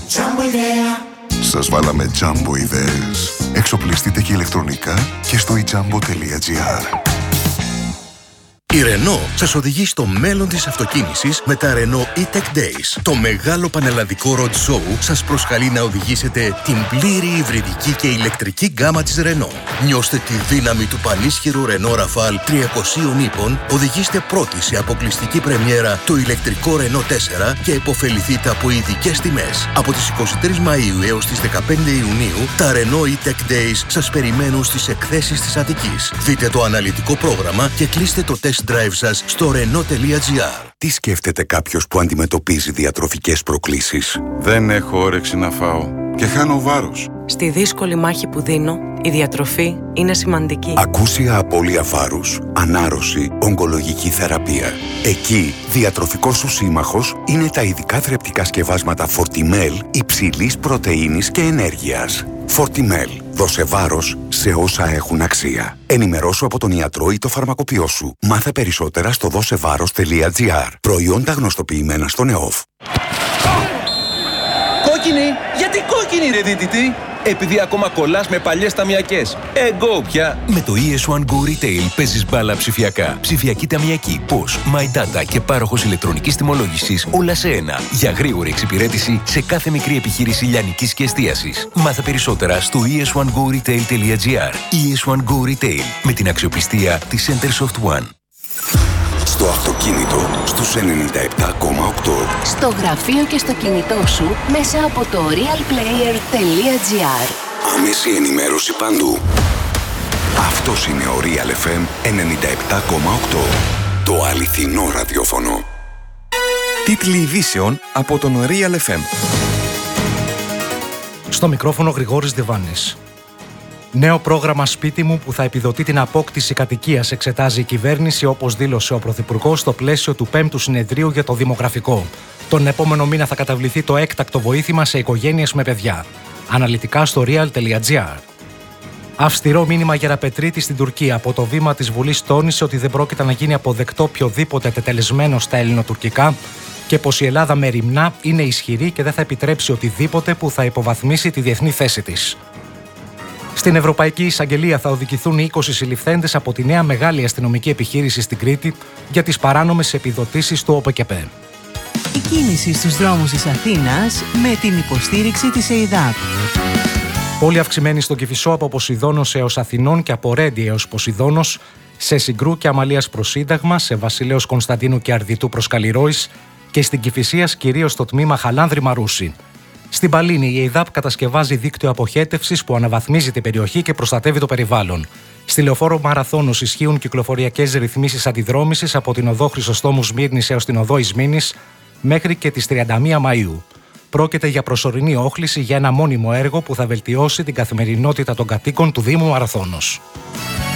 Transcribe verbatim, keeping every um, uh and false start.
Jumbo Idea. Σας βάλαμε Jumbo ιδέες. Εξοπλιστείτε και ηλεκτρονικά και στο i jumbo τελεία gr. Η Renault σας οδηγεί στο μέλλον της αυτοκίνησης με τα Renault E-Tech Days. Το μεγάλο πανελλαδικό road show σας προσκαλεί να οδηγήσετε την πλήρη υβριδική και ηλεκτρική γκάμα της Renault. Νιώστε τη δύναμη του πανίσχυρου Renault Rafale τριακοσίων ύπων, οδηγήστε πρώτοι σε αποκλειστική πρεμιέρα το ηλεκτρικό Renault τέσσερα και επωφεληθείτε από ειδικές τιμές. Από τις εικοστή τρίτη Μαΐου έως τις δεκαπέντε Ιουνίου, τα Renault E-Tech Days σας περιμένουν στις εκθέσεις της Αττικής. Δείτε το αναλυτικό πρόγραμμα και κλείστε το test drive σας στο renault τελεία gr. Τι σκέφτεται κάποιος που αντιμετωπίζει διατροφικές προκλήσεις? Δεν έχω όρεξη να φάω και χάνω βάρος. Στη δύσκολη μάχη που δίνω, η διατροφή είναι σημαντική. Ακούσια απώλεια βάρους, ανάρρωση, ογκολογική θεραπεία. Εκεί, διατροφικός σου σύμμαχος είναι τα ειδικά θρεπτικά σκευάσματα Fortimel υψηλής πρωτεΐνης και ενέργειας. Fortimel. Δώσε βάρος σε όσα έχουν αξία. Ενημερώσου από τον ιατρό ή το φαρμακοποιό σου. Μάθε περισσότερα στο δώσεβάρος τελεία gr. Προϊόντα γνωστοποιημένα στον ΕΟΦ. Κόκκινη! Γιατί κόκκινη ρε δίτητη? Επειδή ακόμα κολλάς με παλιές ταμιακές. Εγώ πια. Με το ι ες one Go Retail παίζεις μπάλα ψηφιακά. Ψηφιακή ταμιακή, πώς, My Data και πάροχος ηλεκτρονικής τιμολόγησης όλα σε ένα. Για γρήγορη εξυπηρέτηση σε κάθε μικρή επιχείρηση λιανικής και εστίασης. Μάθε περισσότερα στο ι ες one go retail τελεία gr. ι ες one Go Retail με την αξιοπιστία της Centersoft One. Στο αυτοκίνητο, στους ενενήντα επτά κόμμα οκτώ. Στο γραφείο και στο κινητό σου, μέσα από το real player τελεία gr. Άμεση ενημέρωση παντού. Αυτός είναι ο Real εφ εμ ενενήντα επτά κόμμα οκτώ. Το αληθινό ραδιόφωνο. Τίτλοι ειδήσεων από τον Real εφ εμ. Στο μικρόφωνο Γρηγόρης Διβάνης. Νέο πρόγραμμα σπίτι μου που θα επιδοτεί την απόκτηση κατοικίας εξετάζει η κυβέρνηση, όπως δήλωσε ο Πρωθυπουργός στο πλαίσιο του πέμπτου συνεδρίου για το δημογραφικό. Τον επόμενο μήνα θα καταβληθεί το έκτακτο βοήθημα σε οικογένειες με παιδιά. Αναλυτικά στο real τελεία gr. Αυστηρό μήνυμα για Ραπετρίτη στην Τουρκία. Από το βήμα της Βουλής τόνισε ότι δεν πρόκειται να γίνει αποδεκτό οποιοδήποτε τετελεσμένο στα ελληνοτουρκικά και πως η Ελλάδα μεριμνά είναι ισχυρή και δεν θα επιτρέψει οτιδήποτε που θα υποβαθμίσει τη διεθνή θέση της. Στην Ευρωπαϊκή Εισαγγελία θα οδηγηθούν είκοσι συλληφθέντες από τη νέα μεγάλη αστυνομική επιχείρηση στην Κρήτη για τις παράνομες επιδοτήσεις του ΟΠΕΚΕΠΕ. Η κίνηση στους δρόμους της Αθήνας με την υποστήριξη της ΕΙΔΑΠ. Πόλη αυξημένη στον Κηφισό από Ποσειδώνος έως Αθηνών και από Ρέντι έως Ποσειδώνος, σε Συγκρού και Αμαλίας προς Σύνταγμα, σε Βασιλέως Κωνσταντίνου και Αρδιτού προς Καλλιρόης και στην Κηφισίας κυρίως στο τμήμα Χαλάνδρη Μαρούσι. Στην Παλίνη, η ΕΙΔΑΠ κατασκευάζει δίκτυο αποχέτευσης που αναβαθμίζει την περιοχή και προστατεύει το περιβάλλον. Στη Λεωφόρο Μαραθώνος ισχύουν κυκλοφοριακές ρυθμίσεις αντιδρόμησης από την οδό Χρυσοστόμου Σμύρνης έως την οδό Ισμήνης μέχρι και τις τριάντα μία Μαΐου. Πρόκειται για προσωρινή όχληση για ένα μόνιμο έργο που θα βελτιώσει την καθημερινότητα των κατοίκων του Δήμου Μαραθώνος.